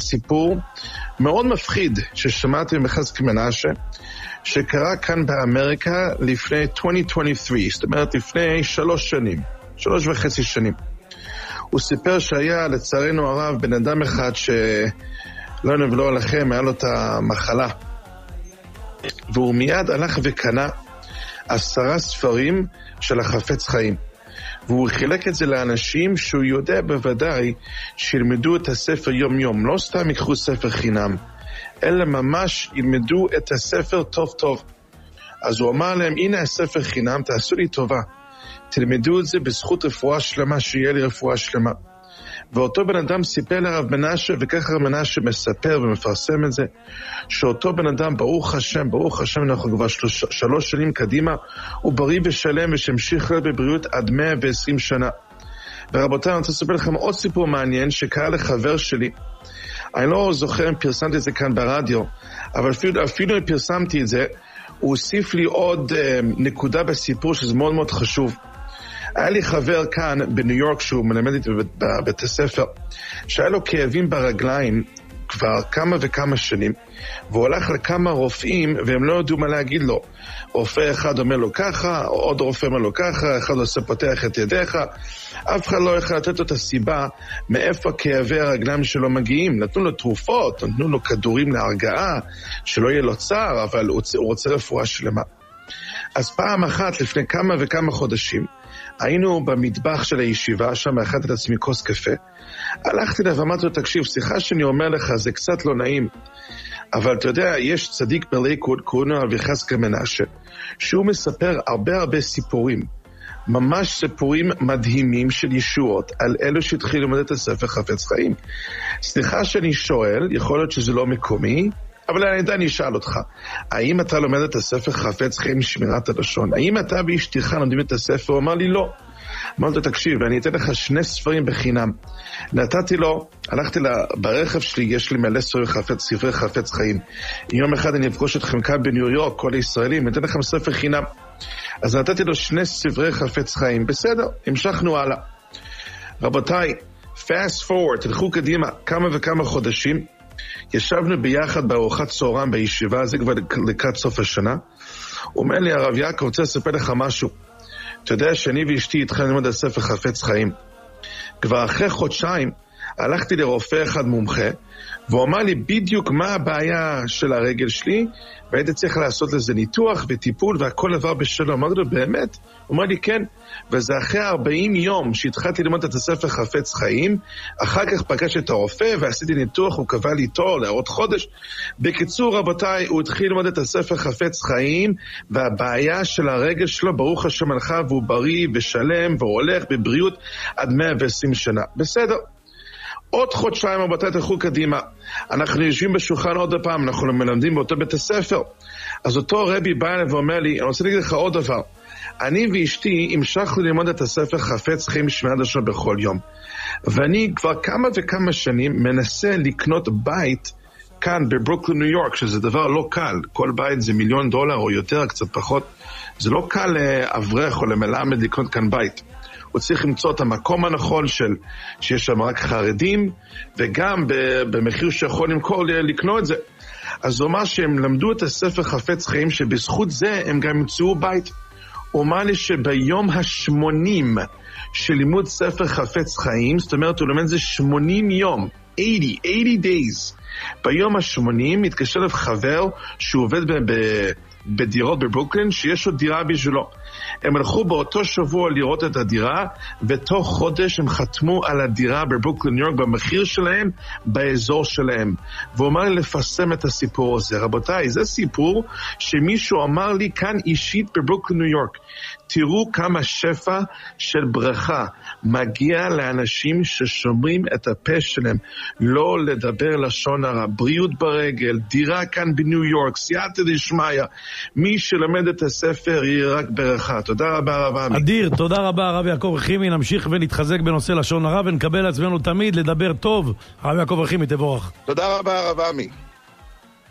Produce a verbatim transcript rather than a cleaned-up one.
סיפור מאוד מפחיד ששמעתי מחזקאל מנשה, שקרה כאן באמריקה לפני עשרים עשרים ושלוש, זאת אומרת לפני שלוש שנים, שלוש וחצי שנים. הוא סיפר שהיה לצערנו הרב בן אדם אחד שלא נבלו עליכם, היה לו את המחלה. והוא מיד הלך וקנה עשרה ספרים של החפץ חיים. והוא חילק את זה לאנשים שהוא יודע בוודאי שילמדו את הספר יום יום. לא סתם יקחו ספר חינם, אלא ממש ילמדו את הספר טוב טוב. אז הוא אמר להם, הנה הספר חינם, תעשו לי טובה. תלמדו את זה בזכות רפואה שלמה, שיהיה לי רפואה שלמה. ואותו בן אדם סיפר לרב מנשה, וככה רב מנשה מספר ומפרסם את זה, שאותו בן אדם, ברוך השם, ברוך השם, אנחנו כבר שלוש, שלוש שנים קדימה, הוא בריא ושלם ושמשיך להיות בבריאות עד מאה ועשרים שנה. ורבותיי, אני רוצה לספר לכם עוד סיפור מעניין שקרה לחבר שלי. אני לא זוכר אם פרסמתי את זה כאן ברדיו, אבל אפילו, אפילו אם פרסמתי את זה, הוא הוסיף לי עוד אה, נקודה בסיפור שזה מאוד מאוד חשוב. היה לי חבר כאן בניו יורק שהוא מלמד איתי בבית הספר, שהיה לו כאבים ברגליים כבר כמה וכמה שנים, והוא הלך לכמה רופאים והם לא ידעו מה להגיד לו. רופא אחד אומר לו ככה, עוד רופא אומר לו ככה, אחד עושה פותח את ידיך, אף אחד לא יכול לתת לו את הסיבה מאיפה כאבי הרגליים שלו מגיעים. נתנו לו תרופות, נתנו לו כדורים להרגעה, שלא יהיה לו צער, אבל הוא רוצה, הוא רוצה רפואה שלמה. אז פעם אחת לפני כמה וכמה חודשים, היינו במטבח של הישיבה, שם אכלתי את עצמי כוס קפה, הלכתי לה ואמרתי לו, תקשיב, סליחה שאני אומר לך, זה קצת לא נעים, אבל אתה יודע, יש צדיק בליכוד, קוראים לו רבי חזקאל מנשה, שהוא מספר הרבה הרבה סיפורים, ממש סיפורים מדהימים של ישועות, על אלו שהתחילו ללמוד את הספר חפץ חיים. סליחה שאני שואל, יכול להיות שזה לא מקומי, אבל אני עדיין אשאל אותך, האם אתה לומד את הספר חפץ חיים שמירת הלשון? האם אתה ואשתך לומדים את הספר? הוא אמר לי לא. אמרתי לו, תקשיב, אני אתן לך שני ספרים בחינם. נתתי לו, הלכתי לה, ברכב שלי, יש לי מלא ספרי חפץ, ספרי חפץ חיים. יום אחד אני אפגוש אתכם כאן בניו יורק, כל הישראלים, אני אתן לכם ספר חינם. אז נתתי לו שני ספרי חפץ חיים. בסדר, המשכנו הלאה. רבותיי, fast forward, תלכו קדימה, כמה וכמה חודשים, ישבנו ביחד בארוחת צהריים בישיבה, זה כבר לקראת סוף השנה. הוא אומר לי, הרב יעקב, רוצה לספר לך משהו. אתה יודע שאני ואשתי התחלנו ללמוד על ספר חפץ חיים. כבר אחרי חודשיים הלכתי לרופא אחד מומחה, והוא אמר לי בדיוק מה הבעיה של הרגל שלי, והייתי צריך לעשות לזה ניתוח וטיפול, והכל עבר בשלום. אמרתי לו, באמת? הוא אמר לי, כן. וזה אחרי ארבעים יום שהתחלתי ללמוד את הספר חפץ חיים, אחר כך פגשתי את הרופא ועשיתי ניתוח, הוא קבע לי תור לעוד חודש. בקיצור, רבותיי, הוא התחיל ללמוד את הספר חפץ חיים, והבעיה של הרגל שלו, ברוך השם הלכה, והוא בריא ושלם, והוא הולך בבריאות עד מאה ועשרים שנה. בסדר. עוד חודשיים, רבותיי, תלכו קדימה. אנחנו יושבים בשולחן עוד פעם, אנחנו מלמדים באותו בית הספר. אז אותו רבי בא אליי ואומר לי, אני רוצה להגיד לך עוד דבר. אני ואשתי המשכנו ללמוד את הספר חפץ חיים שמירת הלשון בכל יום. ואני כבר כמה וכמה שנים מנסה לקנות בית כאן בברוקלין, ניו יורק, שזה דבר לא קל. כל בית זה מיליון דולר או יותר, קצת פחות. זה לא קל לאברך או למלמד לקנות כאן בית. הוא צריך למצוא את המקום הנכון של, שיש שם רק חרדים, וגם במחיר שיכול למכור לקנות את זה. אז הוא אמר שהם למדו את הספר חפץ חיים, שבזכות זה הם גם ימצאו בית. הוא אמר לי שביום השמונים של לימוד ספר חפץ חיים, זאת אומרת הוא לומד זה שמונים יום, שמונים, שמונים days. ביום השמונים מתקשר אליו חבר שהוא עובד ב... ב- בדירות בברוקלין, שיש עוד דירה בשבילו. הם הלכו באותו שבוע לראות את הדירה, ותוך חודש הם חתמו על הדירה בברוקלין, ניו יורק, במחיר שלהם, באזור שלהם. והוא אמר לי לפרסם את הסיפור הזה. רבותיי, זה סיפור שמישהו אמר לי כאן אישית בברוקלין, ניו יורק. תראו כמה שפע של ברכה מגיע לאנשים ששומרים את הפה שלהם, לא לדבר לשון הרע, בריאות ברגל, דירה כאן בניו יורק, סייעתא דשמיא. מי שלמד את הספר יהיה רק ברכה. תודה רבה רב עמי. אדיר, תודה רבה הרב יעקב רחימי. נמשיך ונתחזק בנושא לשון הרע ונקבל עצמנו תמיד לדבר טוב. הרב יעקב רחימי, תבורך. תודה רבה רב עמי.